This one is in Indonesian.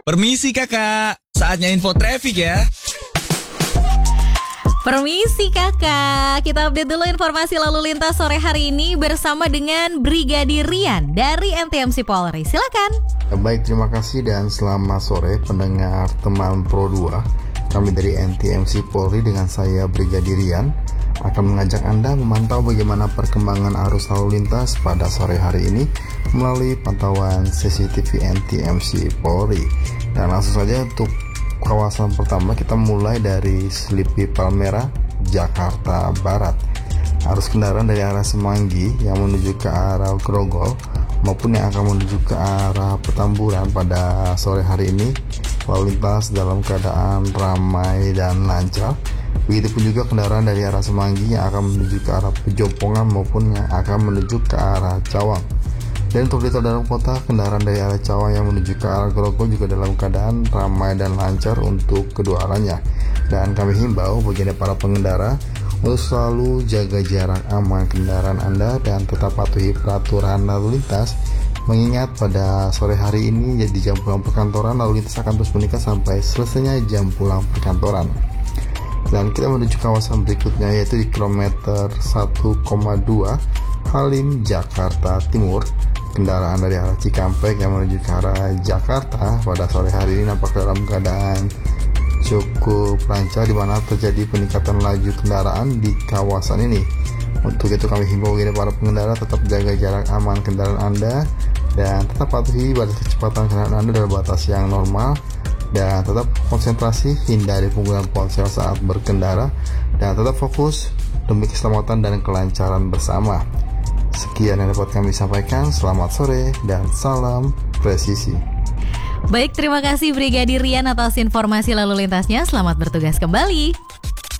Permisi kakak, saatnya info traffic ya. Permisi kakak, kita update dulu informasi lalu lintas sore hari ini bersama dengan Brigadir Rian dari NTMC Polri. Silakan. Baik, terima kasih dan selamat sore pendengar teman Pro 2. Kami dari NTMC Polri dengan saya Brigadir Rian akan mengajak Anda memantau bagaimana perkembangan arus lalu lintas pada sore hari ini melalui pantauan CCTV NTMC Polri. Dan langsung saja untuk kawasan pertama kita mulai dari Selipi Palmerah, Jakarta Barat. Arus kendaraan dari arah Semanggi yang menuju ke arah Grogol maupun yang akan menuju ke arah Petamburan pada sore hari ini lalu lintas dalam keadaan ramai dan lancar. Begitupun juga kendaraan dari arah Semanggi yang akan menuju ke arah Pejompongan maupun yang akan menuju ke arah Cawang. Dan untuk di tol dalam kota, kendaraan dari arah Cawang yang menuju ke arah Grogol juga dalam keadaan ramai dan lancar untuk kedua arahnya. Dan kami himbau bagi para pengendara untuk selalu jaga jarak aman kendaraan Anda dan tetap patuhi peraturan lalu lintas. Mengingat pada sore hari ini jadi jam pulang perkantoran, lalu lintas akan terus meningkat sampai selesainya jam pulang perkantoran. Dan kita menuju kawasan berikutnya yaitu di kilometer 1,2 Halim, Jakarta Timur. Kendaraan dari arah Cikampek yang menuju ke arah Jakarta pada sore hari ini nampak dalam keadaan cukup lancar, di mana terjadi peningkatan laju kendaraan di kawasan ini. Untuk itu kami himbau kepada para pengendara tetap jaga jarak aman kendaraan Anda dan tetap patuhi batas kecepatan kendaraan Anda dalam batas yang normal, dan tetap konsentrasi hindari penggunaan ponsel saat berkendara, dan tetap fokus demi keselamatan dan kelancaran bersama. Sekian yang dapat kami sampaikan. Selamat sore dan salam presisi. Baik, terima kasih Brigadir Rian atas informasi lalu lintasnya. Selamat bertugas kembali.